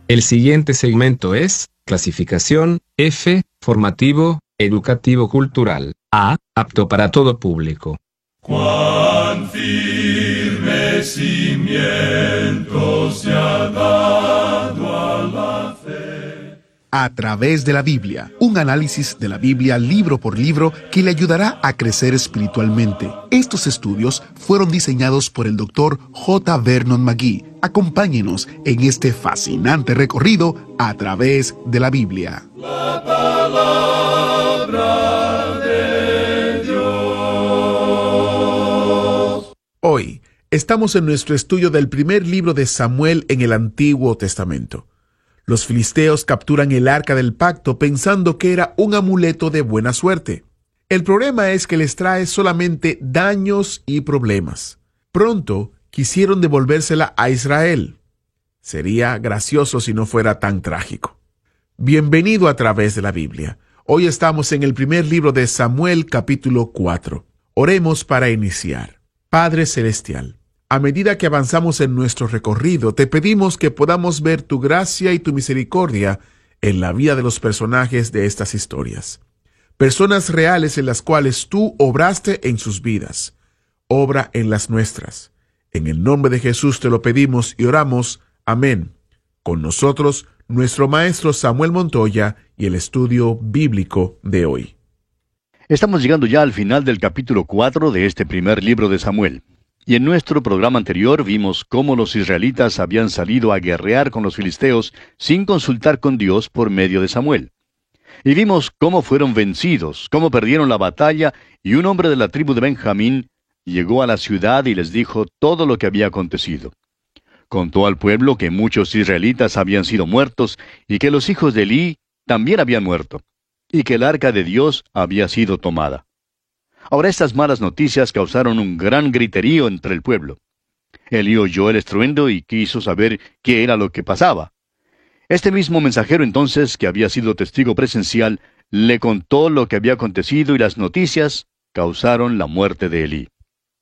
El siguiente segmento es clasificación F, formativo, educativo cultural. A, apto para todo público. Cuán firme cimiento se ha dado a la fe. A través de la Biblia, un análisis de la Biblia libro por libro que le ayudará a crecer espiritualmente. Estos estudios fueron diseñados por el Dr. J. Vernon McGee. Acompáñenos en este fascinante recorrido a través de la Biblia. La palabra de Dios. Hoy estamos en nuestro estudio del primer libro de Samuel en el Antiguo Testamento. Los filisteos capturan el arca del pacto pensando que era un amuleto de buena suerte. El problema es que les trae solamente daños y problemas. Pronto quisieron devolvérsela a Israel. Sería gracioso si no fuera tan trágico. Bienvenido a través de la Biblia. Hoy estamos en el primer libro de Samuel, capítulo 4. Oremos para iniciar. Padre Celestial, a medida que avanzamos en nuestro recorrido, te pedimos que podamos ver tu gracia y tu misericordia en la vida de los personajes de estas historias. Personas reales en las cuales tú obraste en sus vidas. Obra en las nuestras. En el nombre de Jesús te lo pedimos y oramos. Amén. Con nosotros, nuestro maestro Samuel Montoya y el estudio bíblico de hoy. Estamos llegando ya al final del capítulo 4 de este primer libro de Samuel. Y en nuestro programa anterior vimos cómo los israelitas habían salido a guerrear con los filisteos sin consultar con Dios por medio de Samuel. Y vimos cómo fueron vencidos, cómo perdieron la batalla, y un hombre de la tribu de Benjamín llegó a la ciudad y les dijo todo lo que había acontecido. Contó al pueblo que muchos israelitas habían sido muertos y que los hijos de Elí también habían muerto, y que el arca de Dios había sido tomada. Ahora estas malas noticias causaron un gran griterío entre el pueblo. Elí oyó el estruendo y quiso saber qué era lo que pasaba. Este mismo mensajero entonces, que había sido testigo presencial, le contó lo que había acontecido y las noticias causaron la muerte de Elí.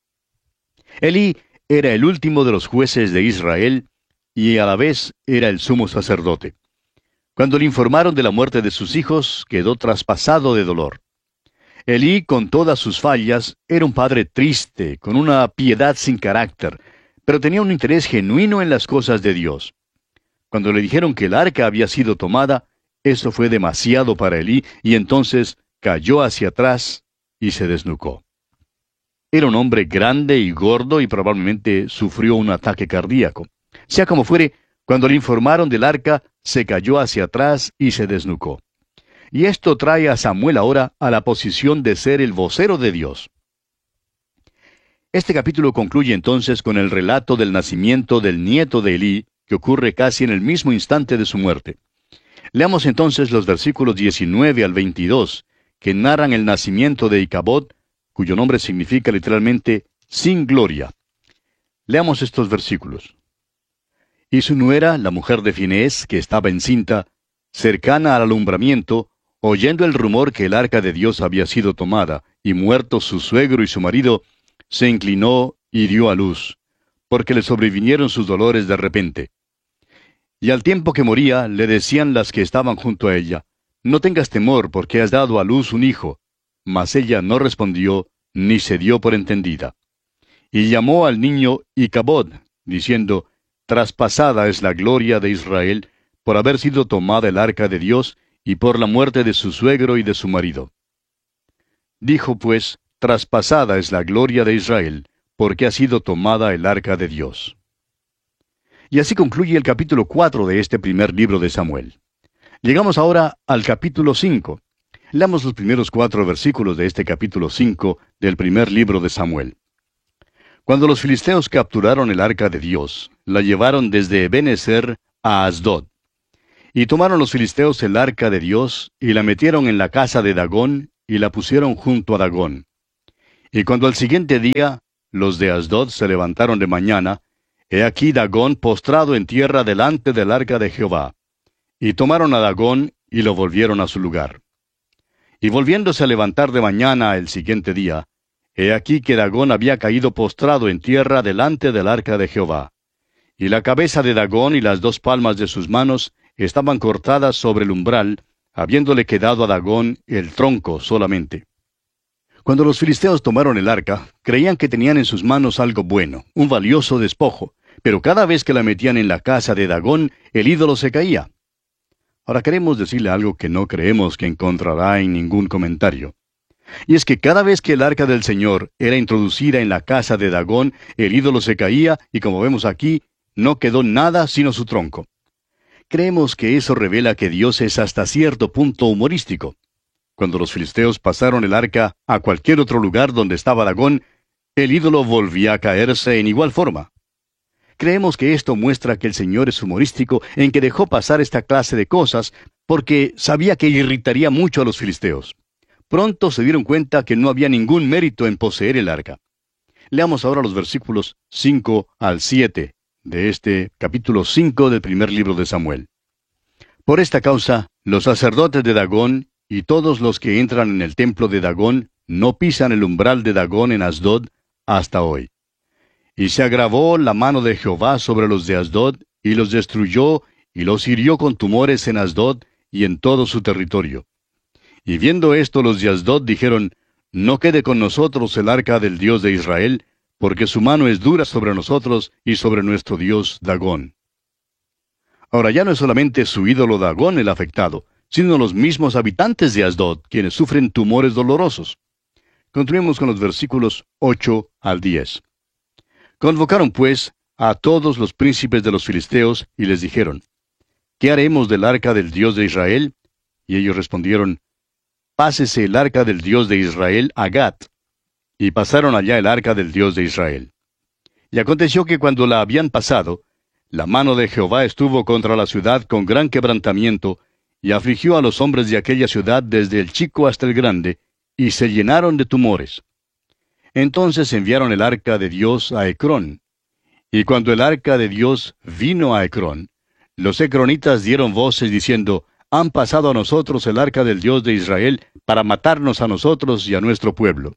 Elí era el último de los jueces de Israel y a la vez era el sumo sacerdote. Cuando le informaron de la muerte de sus hijos, quedó traspasado de dolor. Elí, con todas sus fallas, era un padre triste, con una piedad sin carácter, pero tenía un interés genuino en las cosas de Dios. Cuando le dijeron que el arca había sido tomada, eso fue demasiado para Elí, y entonces cayó hacia atrás y se desnucó. Era un hombre grande y gordo y probablemente sufrió un ataque cardíaco. Sea como fuere, cuando le informaron del arca, se cayó hacia atrás y se desnucó. Y esto trae a Samuel ahora a la posición de ser el vocero de Dios. Este capítulo concluye entonces con el relato del nacimiento del nieto de Elí, que ocurre casi en el mismo instante de su muerte. Leamos entonces los versículos 19 al 22, que narran el nacimiento de Icabod, cuyo nombre significa literalmente sin gloria. Leamos estos versículos. Y su nuera, la mujer de Finés, que estaba encinta, cercana al alumbramiento, oyendo el rumor que el arca de Dios había sido tomada, y muertos su suegro y su marido, se inclinó y dio a luz, porque le sobrevinieron sus dolores de repente. Y al tiempo que moría, le decían las que estaban junto a ella, no tengas temor, porque has dado a luz un hijo. Mas ella no respondió, ni se dio por entendida. Y llamó al niño Icabod, diciendo, traspasada es la gloria de Israel, por haber sido tomada el arca de Dios, y por la muerte de su suegro y de su marido. Dijo pues, traspasada es la gloria de Israel, porque ha sido tomada el arca de Dios. Y así concluye el capítulo 4 de este primer libro de Samuel. Llegamos ahora al capítulo 5. Leamos los primeros 4 versículos de este capítulo 5 del primer libro de Samuel. Cuando los filisteos capturaron el arca de Dios, la llevaron desde Ebenezer a Asdod. Y tomaron los filisteos el arca de Dios, y la metieron en la casa de Dagón, y la pusieron junto a Dagón. Y cuando al siguiente día los de Asdod se levantaron de mañana, he aquí Dagón postrado en tierra delante del arca de Jehová. Y tomaron a Dagón, y lo volvieron a su lugar. Y volviéndose a levantar de mañana el siguiente día, he aquí que Dagón había caído postrado en tierra delante del arca de Jehová. Y la cabeza de Dagón y las 2 palmas de sus manos estaban cortadas sobre el umbral, habiéndole quedado a Dagón el tronco solamente. Cuando los filisteos tomaron el arca, creían que tenían en sus manos algo bueno, un valioso despojo, pero cada vez que la metían en la casa de Dagón, el ídolo se caía. Ahora queremos decirle algo que no creemos que encontrará en ningún comentario. Y es que cada vez que el arca del Señor era introducida en la casa de Dagón, el ídolo se caía y, como vemos aquí, no quedó nada sino su tronco. Creemos que eso revela que Dios es hasta cierto punto humorístico. Cuando los filisteos pasaron el arca a cualquier otro lugar donde estaba Dagón, el ídolo volvía a caerse en igual forma. Creemos que esto muestra que el Señor es humorístico en que dejó pasar esta clase de cosas porque sabía que irritaría mucho a los filisteos. Pronto se dieron cuenta que no había ningún mérito en poseer el arca. Leamos ahora los versículos 5 al 7 de este capítulo 5 del primer libro de Samuel. Por esta causa, los sacerdotes de Dagón y todos los que entran en el templo de Dagón no pisan el umbral de Dagón en Asdod hasta hoy. Y se agravó la mano de Jehová sobre los de Asdod, y los destruyó, y los hirió con tumores en Asdod y en todo su territorio. Y viendo esto los de Asdod dijeron, no quede con nosotros el arca del Dios de Israel, porque su mano es dura sobre nosotros y sobre nuestro Dios Dagón. Ahora ya no es solamente su ídolo Dagón el afectado, sino los mismos habitantes de Asdod, quienes sufren tumores dolorosos. Continuemos con los versículos 8 al 10. Convocaron pues a todos los príncipes de los filisteos y les dijeron, ¿qué haremos del arca del Dios de Israel? Y ellos respondieron, pásese el arca del Dios de Israel a Gat. Y pasaron allá el arca del Dios de Israel. Y aconteció que cuando la habían pasado, la mano de Jehová estuvo contra la ciudad con gran quebrantamiento, y afligió a los hombres de aquella ciudad desde el chico hasta el grande, y se llenaron de tumores. Entonces enviaron el arca de Dios a Ecrón. Y cuando el arca de Dios vino a Ecrón, los ecronitas dieron voces diciendo, han pasado a nosotros el arca del Dios de Israel para matarnos a nosotros y a nuestro pueblo.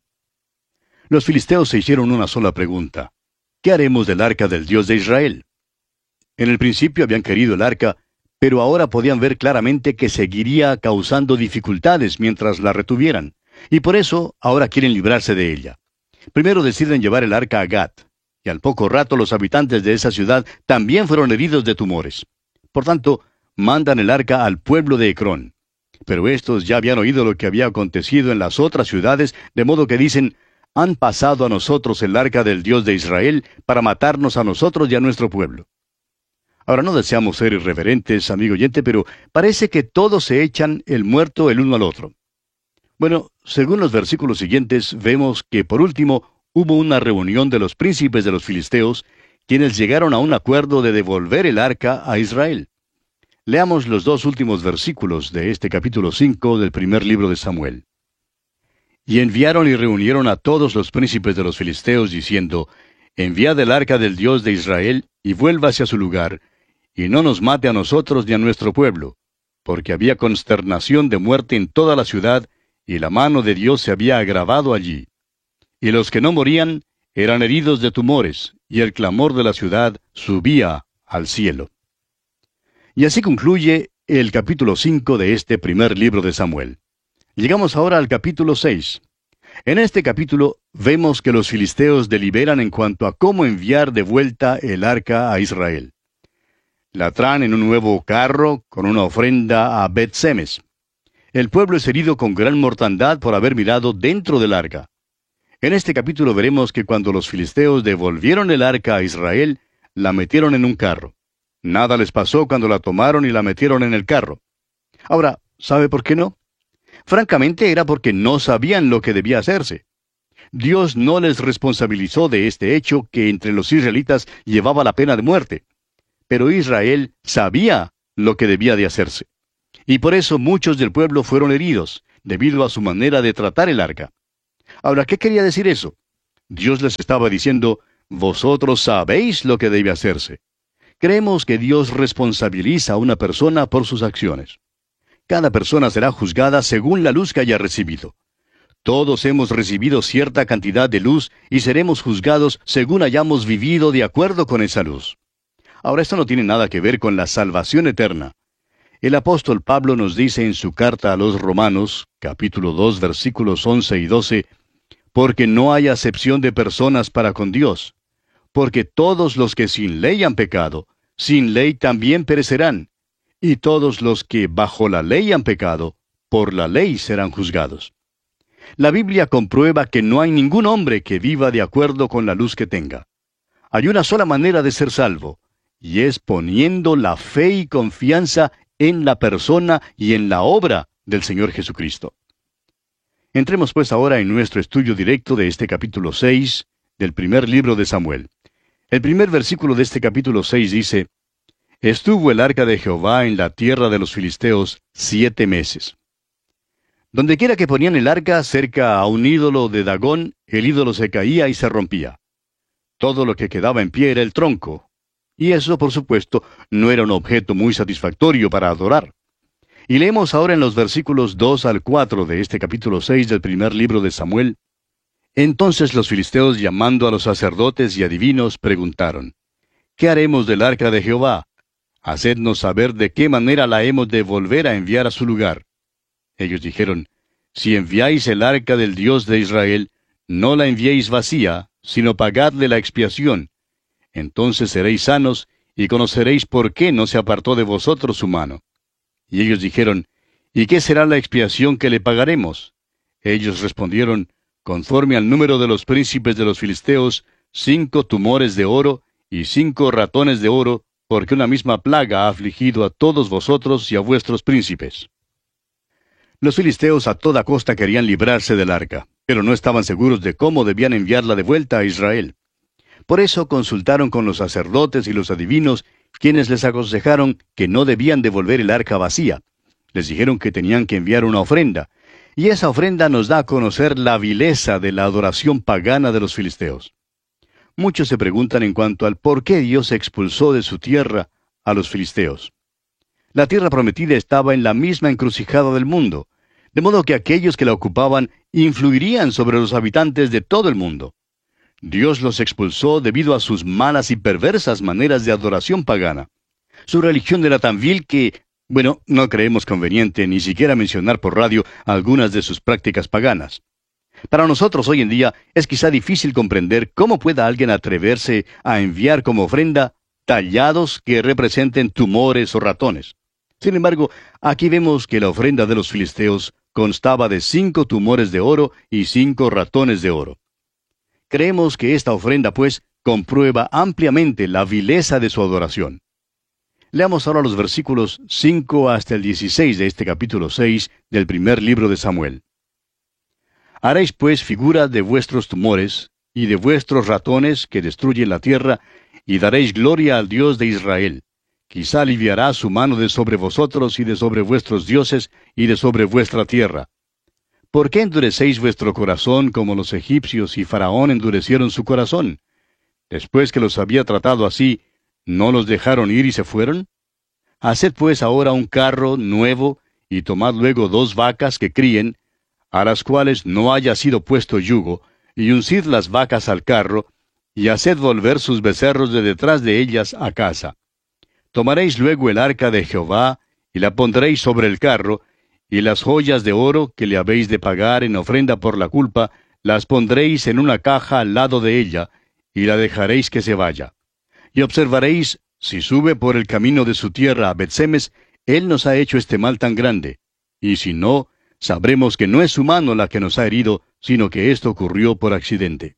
Los filisteos se hicieron una sola pregunta. ¿Qué haremos del arca del Dios de Israel? En el principio habían querido el arca, pero ahora podían ver claramente que seguiría causando dificultades mientras la retuvieran, y por eso ahora quieren librarse de ella. Primero deciden llevar el arca a Gat, y al poco rato los habitantes de esa ciudad también fueron heridos de tumores. Por tanto, mandan el arca al pueblo de Ecrón. Pero estos ya habían oído lo que había acontecido en las otras ciudades, de modo que dicen, han pasado a nosotros el arca del Dios de Israel para matarnos a nosotros y a nuestro pueblo. Ahora no deseamos ser irreverentes, amigo oyente, pero parece que todos se echan el muerto el uno al otro. Bueno, según los versículos siguientes, vemos que por último hubo una reunión de los príncipes de los filisteos, quienes llegaron a un acuerdo de devolver el arca a Israel. Leamos los 2 últimos versículos de este capítulo 5 del primer libro de Samuel. Y enviaron y reunieron a todos los príncipes de los filisteos, diciendo, enviad el arca del Dios de Israel, y vuelva hacia su lugar, y no nos mate a nosotros ni a nuestro pueblo, porque había consternación de muerte en toda la ciudad, y la mano de Dios se había agravado allí. Y los que no morían eran heridos de tumores, y el clamor de la ciudad subía al cielo. Y así concluye el capítulo 5 de este primer libro de Samuel. Llegamos ahora al capítulo 6. En este capítulo vemos que los filisteos deliberan en cuanto a cómo enviar de vuelta el arca a Israel. La traen en un nuevo carro con una ofrenda a Bet-Semes. El pueblo es herido con gran mortandad por haber mirado dentro del arca. En este capítulo veremos que cuando los filisteos devolvieron el arca a Israel, la metieron en un carro. Nada les pasó cuando la tomaron y la metieron en el carro. Ahora, ¿sabe por qué no? Francamente era porque no sabían lo que debía hacerse. Dios no les responsabilizó de este hecho que entre los israelitas llevaba la pena de muerte. Pero Israel sabía lo que debía de hacerse. Y por eso muchos del pueblo fueron heridos, debido a su manera de tratar el arca. Ahora, ¿qué quería decir eso? Dios les estaba diciendo, vosotros sabéis lo que debe hacerse. Creemos que Dios responsabiliza a una persona por sus acciones. Cada persona será juzgada según la luz que haya recibido. Todos hemos recibido cierta cantidad de luz y seremos juzgados según hayamos vivido de acuerdo con esa luz. Ahora, esto no tiene nada que ver con la salvación eterna. El apóstol Pablo nos dice en su carta a los Romanos, capítulo 2, versículos 11 y 12, porque no hay acepción de personas para con Dios, porque todos los que sin ley han pecado, sin ley también perecerán, y todos los que bajo la ley han pecado, por la ley serán juzgados. La Biblia comprueba que no hay ningún hombre que viva de acuerdo con la luz que tenga. Hay una sola manera de ser salvo, y es poniendo la fe y confianza en la persona y en la obra del Señor Jesucristo. Entremos pues ahora en nuestro estudio directo de este capítulo 6 del primer libro de Samuel. El primer versículo de este capítulo 6 dice, «Estuvo el arca de Jehová en la tierra de los filisteos 7 meses». Dondequiera que ponían el arca cerca a un ídolo de Dagón, el ídolo se caía y se rompía. Todo lo que quedaba en pie era el tronco. Y eso, por supuesto, no era un objeto muy satisfactorio para adorar. Y leemos ahora en los versículos 2 al 4 de este capítulo 6 del primer libro de Samuel. Entonces los filisteos, llamando a los sacerdotes y adivinos, preguntaron, ¿qué haremos del arca de Jehová? Hacednos saber de qué manera la hemos de volver a enviar a su lugar. Ellos dijeron, si enviáis el arca del Dios de Israel, no la enviéis vacía, sino pagadle la expiación. Entonces seréis sanos, y conoceréis por qué no se apartó de vosotros su mano. Y ellos dijeron, ¿y qué será la expiación que le pagaremos? Ellos respondieron, conforme al número de los príncipes de los filisteos, 5 tumores de oro y 5 ratones de oro, porque una misma plaga ha afligido a todos vosotros y a vuestros príncipes. Los filisteos a toda costa querían librarse del arca, pero no estaban seguros de cómo debían enviarla de vuelta a Israel. Por eso consultaron con los sacerdotes y los adivinos, quienes les aconsejaron que no debían devolver el arca vacía. Les dijeron que tenían que enviar una ofrenda, y esa ofrenda nos da a conocer la vileza de la adoración pagana de los filisteos. Muchos se preguntan en cuanto al por qué Dios expulsó de su tierra a los filisteos. La tierra prometida estaba en la misma encrucijada del mundo, de modo que aquellos que la ocupaban influirían sobre los habitantes de todo el mundo. Dios los expulsó debido a sus malas y perversas maneras de adoración pagana. Su religión era tan vil que, no creemos conveniente ni siquiera mencionar por radio algunas de sus prácticas paganas. Para nosotros hoy en día es quizá difícil comprender cómo pueda alguien atreverse a enviar como ofrenda tallados que representen tumores o ratones. Sin embargo, aquí vemos que la ofrenda de los filisteos constaba de 5 tumores de oro y 5 ratones de oro. Creemos que esta ofrenda, pues, comprueba ampliamente la vileza de su adoración. Leamos ahora los versículos 5 hasta el 16 de este capítulo 6 del primer libro de Samuel. Haréis pues figura de vuestros tumores y de vuestros ratones que destruyen la tierra, y daréis gloria al Dios de Israel. Quizá aliviará su mano de sobre vosotros y de sobre vuestros dioses y de sobre vuestra tierra. ¿Por qué endurecéis vuestro corazón como los egipcios y Faraón endurecieron su corazón? Después que los había tratado así, ¿no los dejaron ir y se fueron? Haced pues ahora un carro nuevo, y tomad luego 2 vacas que críen, a las cuales no haya sido puesto yugo, y uncid las vacas al carro, y haced volver sus becerros de detrás de ellas a casa. Tomaréis luego el arca de Jehová, y la pondréis sobre el carro, y las joyas de oro que le habéis de pagar en ofrenda por la culpa, las pondréis en una caja al lado de ella, y la dejaréis que se vaya. Y observaréis, si sube por el camino de su tierra a Bet-Semes, él nos ha hecho este mal tan grande. Y si no, sabremos que no es su mano la que nos ha herido, sino que esto ocurrió por accidente.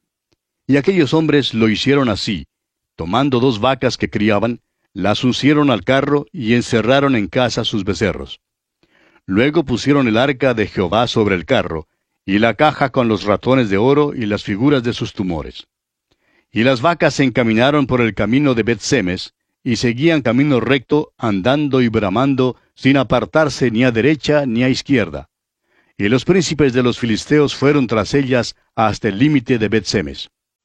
Y aquellos hombres lo hicieron así, tomando 2 vacas que criaban, las uncieron al carro y encerraron en casa sus becerros. Luego pusieron el arca de Jehová sobre el carro, y la caja con los ratones de oro y las figuras de sus tumores. Y las vacas se encaminaron por el camino de Bet-Semes, y seguían camino recto, andando y bramando, sin apartarse ni a derecha ni a izquierda. Y los príncipes de los filisteos fueron tras ellas hasta el límite de Bet-Semes.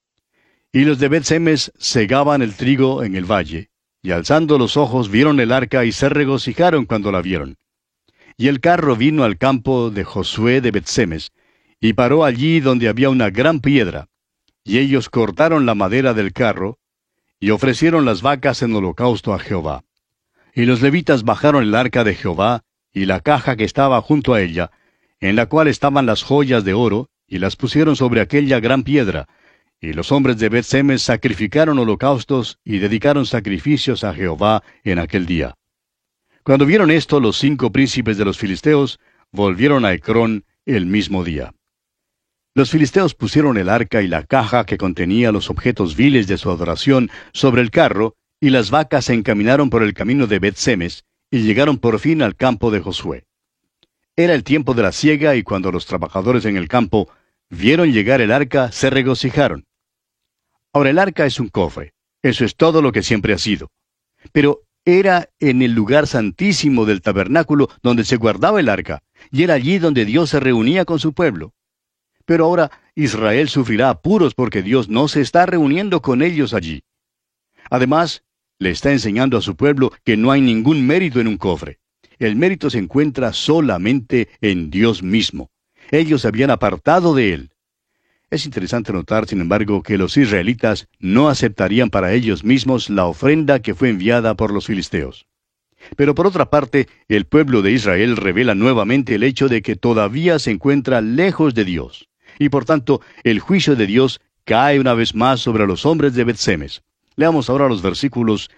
Y los de Bet-Semes segaban el trigo en el valle, y alzando los ojos vieron el arca y se regocijaron cuando la vieron. Y el carro vino al campo de Josué de Bet-Semes, y paró allí donde había una gran piedra. Y ellos cortaron la madera del carro, y ofrecieron las vacas en holocausto a Jehová. Y los levitas bajaron el arca de Jehová, y la caja que estaba junto a ella, en la cual estaban las joyas de oro, y las pusieron sobre aquella gran piedra. Y los hombres de Bet-Semes sacrificaron holocaustos y dedicaron sacrificios a Jehová en aquel día. Cuando vieron esto, los 5 príncipes de los filisteos volvieron a Ecrón el mismo día. Los filisteos pusieron el arca y la caja que contenía los objetos viles de su adoración sobre el carro, y las vacas se encaminaron por el camino de Bet-Semes, y llegaron por fin al campo de Josué. Era el tiempo de la siega, y cuando los trabajadores en el campo vieron llegar el arca, se regocijaron. Ahora, el arca es un cofre. Eso es todo lo que siempre ha sido. Pero era en el lugar santísimo del tabernáculo donde se guardaba el arca, y era allí donde Dios se reunía con su pueblo. Pero ahora Israel sufrirá apuros porque Dios no se está reuniendo con ellos allí. Además, le está enseñando a su pueblo que no hay ningún mérito en un cofre. El mérito se encuentra solamente en Dios mismo. Ellos se habían apartado de Él. Es interesante notar, sin embargo, que los israelitas no aceptarían para ellos mismos la ofrenda que fue enviada por los filisteos. Pero por otra parte, el pueblo de Israel revela nuevamente el hecho de que todavía se encuentra lejos de Dios. Y por tanto, el juicio de Dios cae una vez más sobre los hombres de Bet-Semes. Leamos ahora los versículos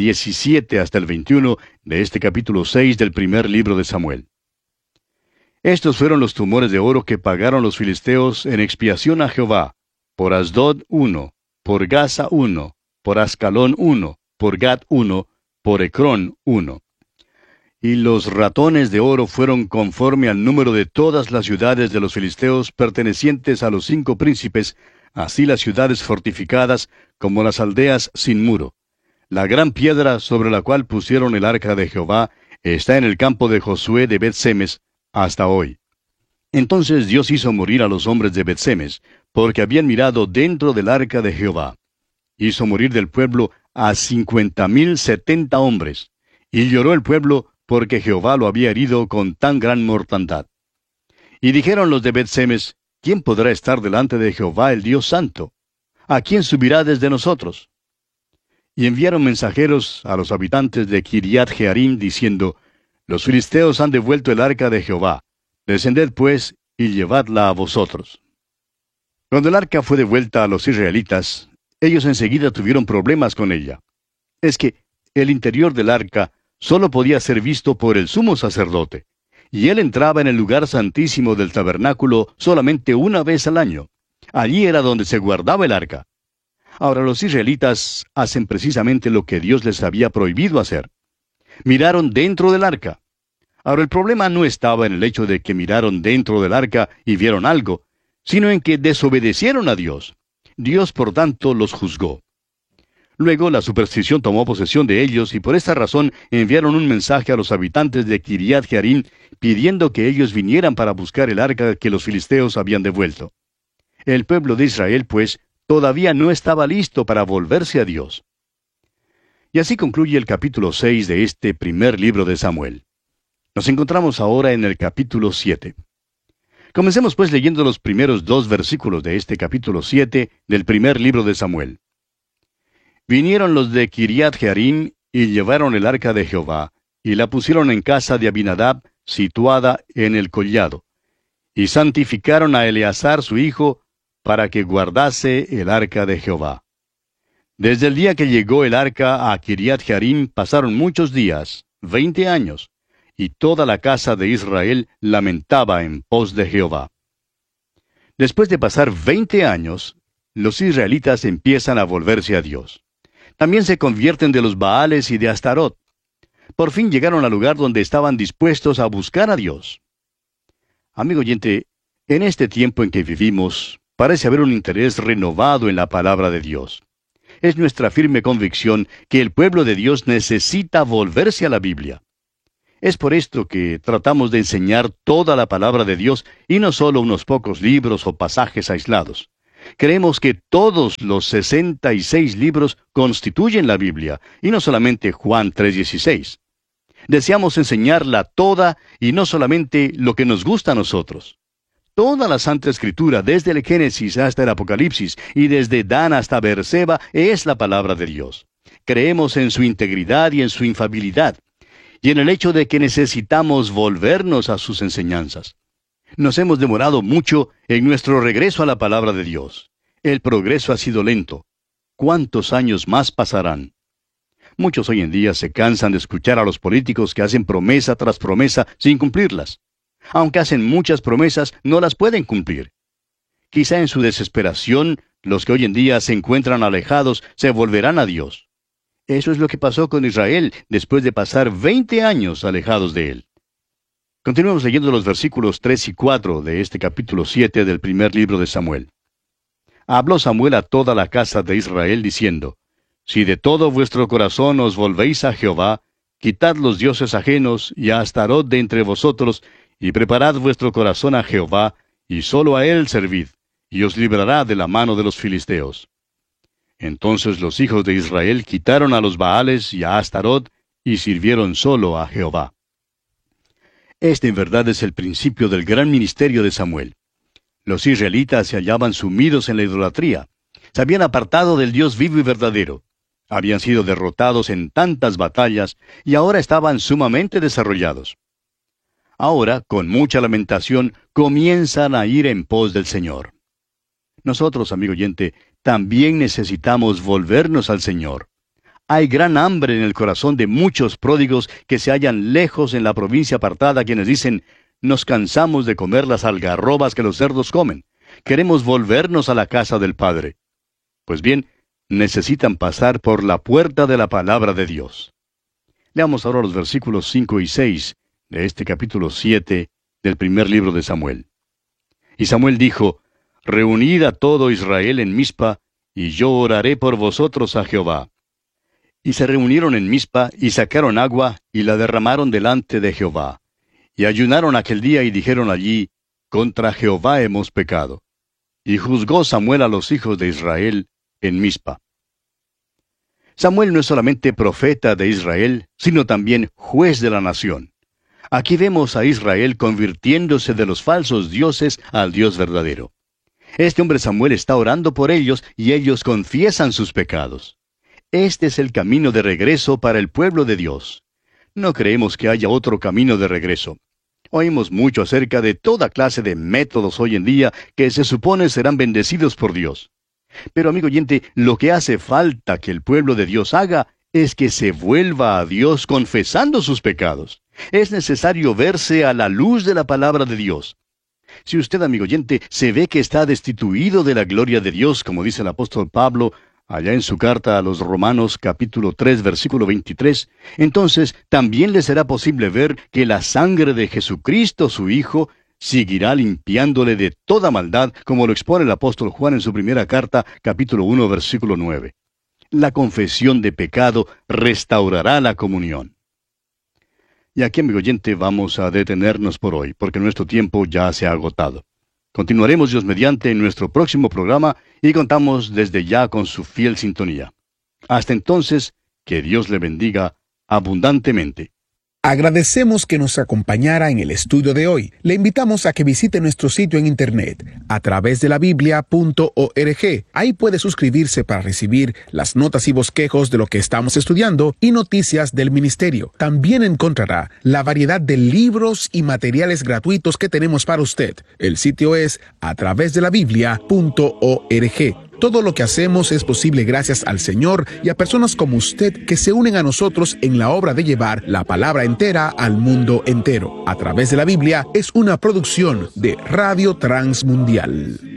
17 hasta el 21 de este capítulo 6 del primer libro de Samuel. Estos fueron los tumores de oro que pagaron los filisteos en expiación a Jehová: por Asdod 1, por Gaza 1, por Ascalón 1, por Gat 1, por Ecrón 1. Y los ratones de oro fueron conforme al número de todas las ciudades de los filisteos pertenecientes a los 5 príncipes, así las ciudades fortificadas como las aldeas sin muro. La gran piedra sobre la cual pusieron el arca de Jehová está en el campo de Josué de Bet-Semes hasta hoy. Entonces Dios hizo morir a los hombres de Bet-Semes, porque habían mirado dentro del arca de Jehová. Hizo morir del pueblo a 50,070 hombres, y lloró el pueblo porque Jehová lo había herido con tan gran mortandad. Y dijeron los de Bet-Semes: ¿quién podrá estar delante de Jehová el Dios Santo? ¿A quién subirá desde nosotros? Y enviaron mensajeros a los habitantes de Kiriat Jearim, diciendo: los filisteos han devuelto el arca de Jehová. Descended pues, y llevadla a vosotros. Cuando el arca fue devuelta a los israelitas, ellos enseguida tuvieron problemas con ella. Es que el interior del arca solo podía ser visto por el sumo sacerdote, y él entraba en el lugar santísimo del tabernáculo solamente una vez al año. Allí era donde se guardaba el arca. Ahora los israelitas hacen precisamente lo que Dios les había prohibido hacer. Miraron dentro del arca. Ahora el problema no estaba en el hecho de que miraron dentro del arca y vieron algo, sino en que desobedecieron a Dios. Dios, por tanto, los juzgó. Luego la superstición tomó posesión de ellos y por esta razón enviaron un mensaje a los habitantes de Kiriat Jearim pidiendo que ellos vinieran para buscar el arca que los filisteos habían devuelto. El pueblo de Israel, pues, todavía no estaba listo para volverse a Dios. Y así concluye el capítulo 6 de este primer libro de Samuel. Nos encontramos ahora en el capítulo 7. Comencemos pues leyendo los primeros 2 versículos de este capítulo 7 del primer libro de Samuel. Vinieron los de Kiriat Jearim y llevaron el arca de Jehová, y la pusieron en casa de Abinadab, situada en el collado. Y santificaron a Eleazar su hijo, para que guardase el arca de Jehová. Desde el día que llegó el arca a Kiriat Jearim pasaron muchos días, 20 años, y toda la casa de Israel lamentaba en pos de Jehová. Después de pasar 20 años, los israelitas empiezan a volverse a Dios. También se convierten de los Baales y de Astarot. Por fin llegaron al lugar donde estaban dispuestos a buscar a Dios. Amigo oyente, en este tiempo en que vivimos, parece haber un interés renovado en la palabra de Dios. Es nuestra firme convicción que el pueblo de Dios necesita volverse a la Biblia. Es por esto que tratamos de enseñar toda la palabra de Dios y no solo unos pocos libros o pasajes aislados. Creemos que todos los 66 libros constituyen la Biblia, y no solamente Juan 3:16. Deseamos enseñarla toda y no solamente lo que nos gusta a nosotros. Toda la Santa Escritura, desde el Génesis hasta el Apocalipsis, y desde Dan hasta Beerseba, es la palabra de Dios. Creemos en su integridad y en su infalibilidad, y en el hecho de que necesitamos volvernos a sus enseñanzas. Nos hemos demorado mucho en nuestro regreso a la palabra de Dios. El progreso ha sido lento. ¿Cuántos años más pasarán? Muchos hoy en día se cansan de escuchar a los políticos que hacen promesa tras promesa sin cumplirlas. Aunque hacen muchas promesas, no las pueden cumplir. Quizá en su desesperación, los que hoy en día se encuentran alejados se volverán a Dios. Eso es lo que pasó con Israel después de pasar 20 años alejados de él. Continuemos leyendo los versículos 3 y 4 de este capítulo 7 del primer libro de Samuel. Habló Samuel a toda la casa de Israel diciendo: Si de todo vuestro corazón os volvéis a Jehová, quitad los dioses ajenos y a Astarot de entre vosotros, y preparad vuestro corazón a Jehová, y solo a él servid, y os librará de la mano de los filisteos. Entonces los hijos de Israel quitaron a los Baales y a Astarot, y sirvieron solo a Jehová. Este en verdad es el principio del gran ministerio de Samuel. Los israelitas se hallaban sumidos en la idolatría. Se habían apartado del Dios vivo y verdadero. Habían sido derrotados en tantas batallas, y ahora estaban sumamente desarrollados. Ahora, con mucha lamentación, comienzan a ir en pos del Señor. Nosotros, amigo oyente, también necesitamos volvernos al Señor. Hay gran hambre en el corazón de muchos pródigos que se hallan lejos en la provincia apartada, quienes dicen: nos cansamos de comer las algarrobas que los cerdos comen. Queremos volvernos a la casa del Padre. Pues bien, necesitan pasar por la puerta de la palabra de Dios. Leamos ahora los versículos 5 y 6 de este capítulo 7 del primer libro de Samuel. Y Samuel dijo: Reunid a todo Israel en Mizpa, y yo oraré por vosotros a Jehová. Y se reunieron en Mizpa, y sacaron agua, y la derramaron delante de Jehová. Y ayunaron aquel día, y dijeron allí: Contra Jehová hemos pecado. Y juzgó Samuel a los hijos de Israel en Mizpa. Samuel no es solamente profeta de Israel, sino también juez de la nación. Aquí vemos a Israel convirtiéndose de los falsos dioses al Dios verdadero. Este hombre Samuel está orando por ellos y ellos confiesan sus pecados. Este es el camino de regreso para el pueblo de Dios. No creemos que haya otro camino de regreso. Oímos mucho acerca de toda clase de métodos hoy en día que se supone serán bendecidos por Dios. Pero, amigo oyente, lo que hace falta que el pueblo de Dios haga es que se vuelva a Dios confesando sus pecados. Es necesario verse a la luz de la palabra de Dios. Si usted, amigo oyente, se ve que está destituido de la gloria de Dios, como dice el apóstol Pablo, allá en su carta a los Romanos capítulo 3, versículo 23, entonces también le será posible ver que la sangre de Jesucristo, su Hijo, seguirá limpiándole de toda maldad, como lo expone el apóstol Juan en su primera carta, capítulo 1, versículo 9. La confesión de pecado restaurará la comunión. Y aquí, amigo oyente, vamos a detenernos por hoy, porque nuestro tiempo ya se ha agotado. Continuaremos, Dios mediante, en nuestro próximo programa y contamos desde ya con su fiel sintonía. Hasta entonces, que Dios le bendiga abundantemente. Agradecemos que nos acompañara en el estudio de hoy. Le invitamos a que visite nuestro sitio en internet a través de la biblia.org. Ahí puede suscribirse para recibir las notas y bosquejos de lo que estamos estudiando y noticias del ministerio. También encontrará la variedad de libros y materiales gratuitos que tenemos para usted. El sitio es a través de la biblia.org. Todo lo que hacemos es posible gracias al Señor y a personas como usted que se unen a nosotros en la obra de llevar la palabra entera al mundo entero. A través de la Biblia es una producción de Radio Transmundial.